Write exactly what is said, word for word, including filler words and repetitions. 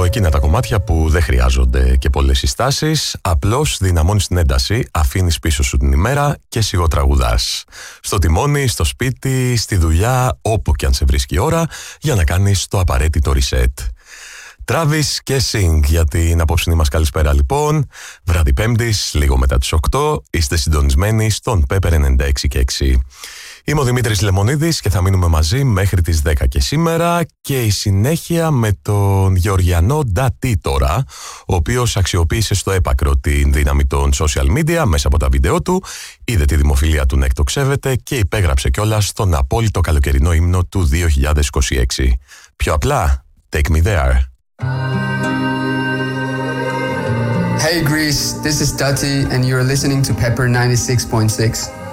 εκείνα τα κομμάτια που δεν χρειάζονται και πολλές συστάσεις, απλώς δυναμώνεις την ένταση, αφήνεις πίσω σου την ημέρα και σιγοτραγουδάς. Στο τιμόνι, στο σπίτι, στη δουλειά, όπου και αν σε βρίσκει η ώρα, για να κάνεις το απαραίτητο reset. Travis και Sing για την απόψινή μας καλησπέρα λοιπόν. Βράδυ Πέμπτης, λίγο μετά τις οκτώ, είστε συντονισμένοι στον Pepper ενενήντα έξι και έξι. Είμαι ο Δημήτρης Λεμονίδης και θα μείνουμε μαζί μέχρι τις δέκα και σήμερα, και η συνέχεια με τον Γεωργιανό Ντατί τώρα, ο οποίος αξιοποίησε στο έπακρο την δύναμη των social media μέσα από τα βίντεο του, είδε τη δημοφιλία του να εκτοξεύεται και υπέγραψε κιόλας τον απόλυτο καλοκαιρινό ύμνο του δύο χιλιάδες είκοσι έξι. Πιο απλά, Take Me There. Hey Greece, this is Dati and you're listening to Pepper ninety-six point six.